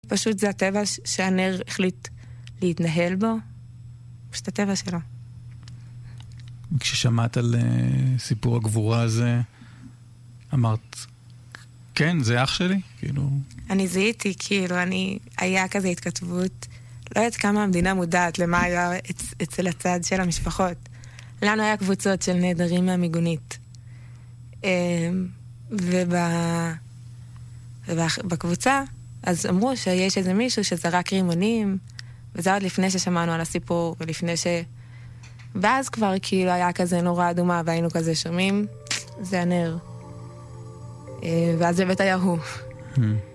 פשוט זה הטבע שהנר החליט להתנהל בו, פשוט הטבע שלו. כששמעת על סיפור הגבורה הזה, אמרת, כן, זה אח שלי? כאילו... אני זיהיתי, כאילו, היה כזה התכתבות, לא יודעת כמה המדינה מודעת למה היה אצל הצד של המשפחות. לנו היה קבוצות של נהדרים מהמיגונית. ובקבוצה, אז אמרו שיש איזה מישהו שזרק רימונים, וזה עוד לפני ששמענו על הסיפור, ואז כבר כאילו היה כזה נורא אדומה, והיינו כזה שומעים, זה הנר. ואז באמת היה הוא.